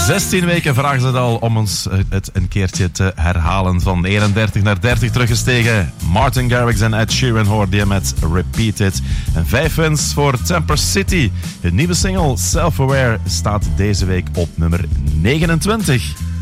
16 weken vragen ze het al om ons het een keertje te herhalen. Van 31 naar 30 teruggestegen. Martin Garrix en Ed Sheeran hoorde je met Repeat It. En 5 wins voor Temper City. De nieuwe single Self Aware staat deze week op nummer 29.